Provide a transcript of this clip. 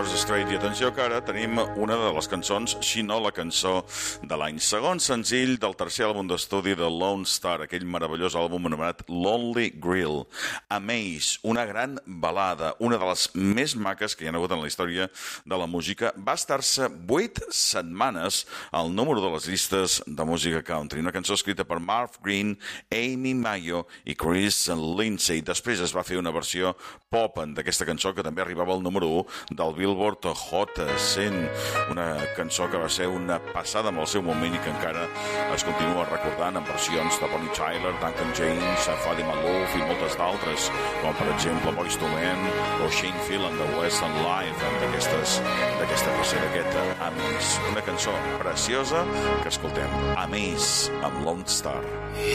George Strait. I atenció que ara tenim una de les cançons, si no la cançó de l'any. Segon senzill del tercer àlbum d'estudi de Lone Star, aquell meravellós àlbum anomenat Lonely Grill. Amaze, una gran balada, una de les més maques que hi ha hagut en la història de la música. Va estar-se 8 setmanes al número de les llistes de música country. Una cançó escrita per Marv Green, Amy Mayo i Chris Lindsay. Després es va fer una versió pop d'aquesta cançó que també arribava al número 1 del Billboard Hot 100, una cançó que va ser una passada amb el seu moment i que encara es continua recordant en versions de Bonnie Tyler, Duncan James, Freddie Maloof i moltes d'altres, com per exemple Boyz II Men o Shane Field and the Western Live, d'aquesta peça, d'aquest Amaze, una cançó preciosa que escoltem, Amaze amb Lone Star.